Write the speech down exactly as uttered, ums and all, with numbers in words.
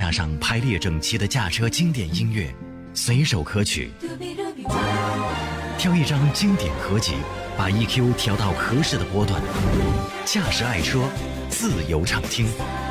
加上排列整齐的驾车经典音乐，随手可取。挑一张经典合集，把 E Q 调到合适的波段，驾驶爱车，自由畅听。